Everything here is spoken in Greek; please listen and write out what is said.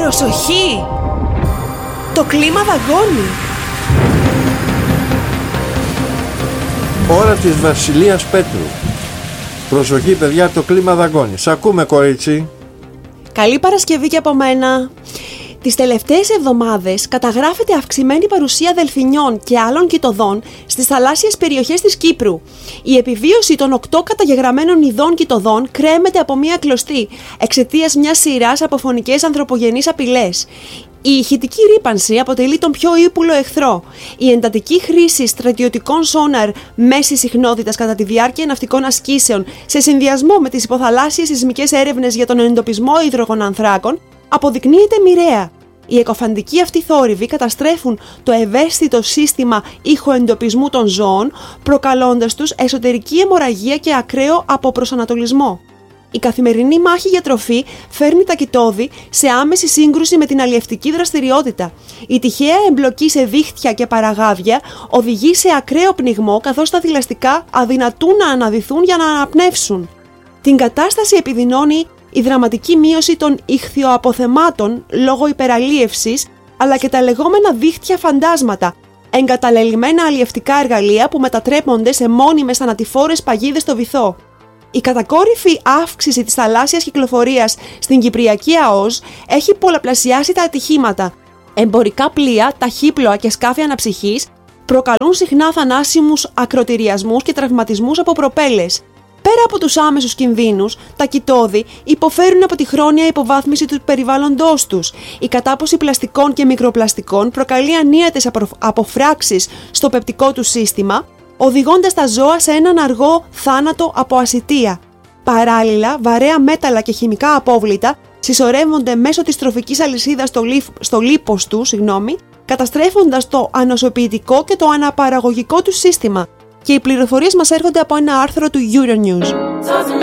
Προσοχή! Το κλίμα δαγκώνει. Ώρα της Βασιλείας Πέτρου. Προσοχή παιδιά, το κλίμα δαγκώνει. Σ' ακούμε κορίτσι. Καλή Παρασκευή και από μένα. Τις τελευταίες εβδομάδες καταγράφεται αυξημένη παρουσία δελφινιών και άλλων κητωδών στις θαλάσσιες περιοχές της Κύπρου. Η επιβίωση των 8 καταγεγραμμένων ειδών κητωδών κρέμεται από μία κλωστή εξαιτίας μιας σειράς από φωνικές ανθρωπογενείς απειλές. Η ηχητική ρύπανση αποτελεί τον πιο ύπουλο εχθρό. Η εντατική χρήση στρατιωτικών σόναρ μέσης συχνότητας κατά τη διάρκεια ναυτικών ασκήσεων, σε συνδυασμό με τις υποθαλάσσιες σεισμικές έρευνες για τον εντοπισμό υδρογονανθράκων, αποδεικνύεται μοιραία. Οι εκοφαντικοί αυτοί θόρυβοι καταστρέφουν το ευαίσθητο σύστημα ήχοεντοπισμού των ζώων, προκαλώντας τους εσωτερική αιμορραγία και ακραίο αποπροσανατολισμό. Η καθημερινή μάχη για τροφή φέρνει τα κητώδη σε άμεση σύγκρουση με την αλλιευτική δραστηριότητα. Η τυχαία εμπλοκή σε δίχτυα και παραγάδια οδηγεί σε ακραίο πνιγμό, καθώς τα θηλαστικά αδυνατούν να αναδυθούν για να αναπνεύσουν. Την κατάσταση επιδεινώνει η δραματική μείωση των ιχθυοαποθεμάτων λόγω υπεραλίευσης, αλλά και τα λεγόμενα δίχτυα φαντάσματα, εγκαταλελειμμένα αλλιευτικά εργαλεία που μετατρέπονται σε μόνιμες θανατηφόρες παγίδες στο βυθό. Η κατακόρυφη αύξηση της θαλάσσιας κυκλοφορίας στην Κυπριακή ΑΟΣ έχει πολλαπλασιάσει τα ατυχήματα. Εμπορικά πλοία, ταχύπλοα και σκάφη αναψυχής προκαλούν συχνά θανάσιμους ακροτηριασμούς και τραυματισμούς από προπέλες. Πέρα από τους άμεσους κινδύνους, τα κητώδη υποφέρουν από τη χρόνια υποβάθμιση του περιβάλλοντός τους. Η κατάποση πλαστικών και μικροπλαστικών προκαλεί ανίατες αποφράξεις στο πεπτικό του σύστημα, οδηγώντας τα ζώα σε έναν αργό θάνατο από ασιτεία. Παράλληλα, βαρέα μέταλλα και χημικά απόβλητα συσσωρεύονται μέσω της τροφικής αλυσίδας στο λίπος του, καταστρέφοντας το ανοσοποιητικό και το αναπαραγωγικό του σύστημα. Και οι πληροφορίες μας έρχονται από ένα άρθρο του Euronews.